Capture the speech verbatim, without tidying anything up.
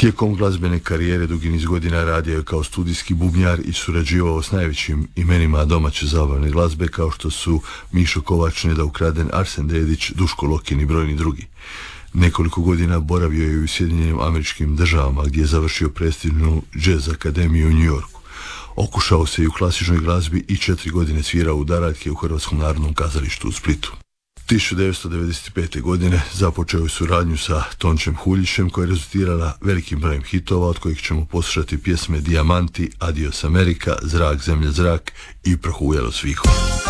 Tijekom glazbene karijere dugi niz godina radio je kao studijski bubnjar i surađivao s najvećim imenima domaće zabavne glazbe kao što su Mišo Kovač, Neda Ukraden, Arsen Dedić, Duško Lokin i brojni drugi. Nekoliko godina boravio je i u Sjedinjenim Američkim Državama gdje je završio prestižnu Jazz akademiju u New Yorku. Okušao se i u klasičnoj glazbi i četiri godine svirao u Daraljke u Hrvatskom narodnom kazalištu u Splitu. tisuću devetsto devedeset pete. godine započeo je suradnju sa Tončem Huljićem koja je rezultirala velikim brojem hitova od kojih ćemo poslušati pjesme Dijamanti, Adios Amerika, Zrak, zemlja, zrak i Prohujalo sviho.